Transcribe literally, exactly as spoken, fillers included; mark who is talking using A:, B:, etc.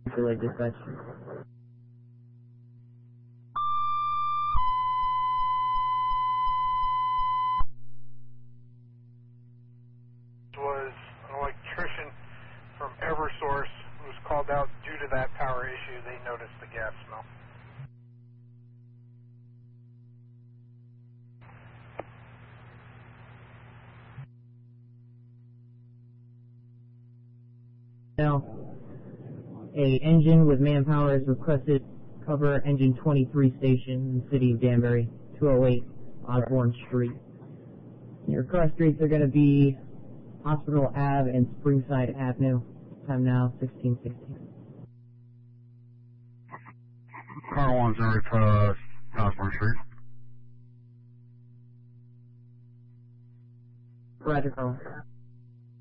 A: Relay dispatch.
B: Was an electrician from Eversource who was called out due to that power issue. They noticed the gas smell.
A: Now, a engine with manpower is requested cover engine twenty-three station in the city of Danbury, two oh eight Osborne Street. Your cross streets are going to be Hospital Ave and Springside Avenue. Time now, sixteen sixteen.
C: Car one's over to Osborne Street.
A: Roger, Carl.